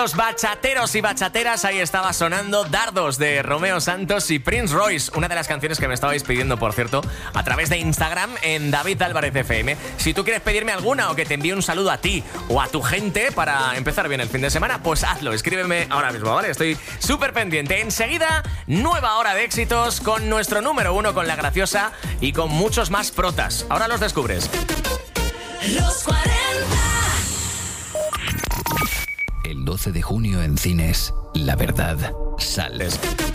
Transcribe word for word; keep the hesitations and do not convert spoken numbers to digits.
Los bachateros y bachateras, ahí estaba sonando Dardos de Romeo Santos y Prince Royce, una de las canciones que me estabais pidiendo, por cierto, a través de Instagram en David Álvarez F M. Si tú quieres pedirme alguna o que te envíe un saludo a ti o a tu gente para empezar bien el fin de semana, pues hazlo, escríbeme ahora mismo, ¿vale? Estoy súper pendiente. Enseguida, nueva hora de éxitos con nuestro número uno, con La Graciosa y con muchos más protas. Ahora los descubres. Los cuarenta. El doce de junio en cines, La Verdad, Sales.